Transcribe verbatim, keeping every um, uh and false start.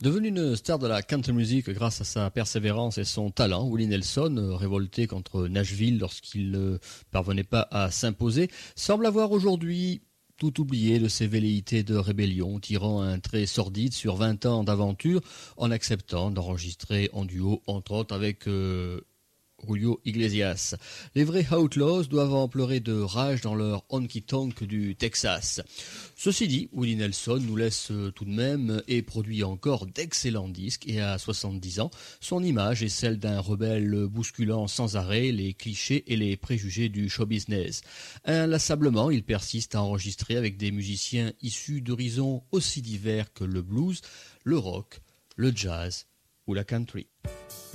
Devenu une star de la country music grâce à sa persévérance et son talent, Willie Nelson, révolté contre Nashville lorsqu'il ne parvenait pas à s'imposer, semble avoir aujourd'hui tout oublié de ses velléités de rébellion, tirant un trait sordide sur vingt ans d'aventure en acceptant d'enregistrer en duo, entre autres, avec euh, Julio Iglesias. Les vrais Outlaws doivent en pleurer de rage dans leur honky-tonk du Texas. Ceci dit, Willie Nelson nous laisse tout de même et produit encore d'excellents disques et à soixante-dix ans, son image est celle d'un rebelle bousculant sans arrêt les clichés et les préjugés du show business. Inlassablement, il persiste à enregistrer avec des musiciens issus d'horizons aussi divers que le blues, le rock, le jazz ou la country.